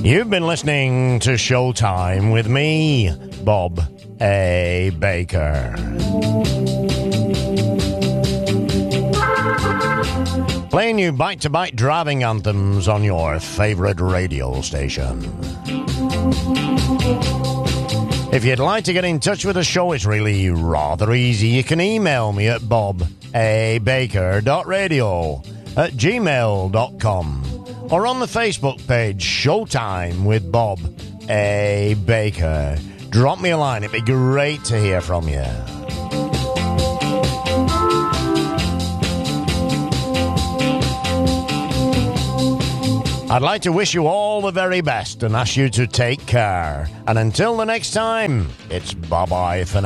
You've been listening to Showtime with me, Bob A. Baker. Playing you bite-to-bite driving anthems on your favorite radio station. If you'd like to get in touch with the show, it's really rather easy. You can email me at bobabaker.radio@gmail.com or on the Facebook page Showtime with Bob A. Baker. Drop me a line. It'd be great to hear from you. I'd like to wish you all the very best and ask you to take care. And until the next time, it's bye-bye for now.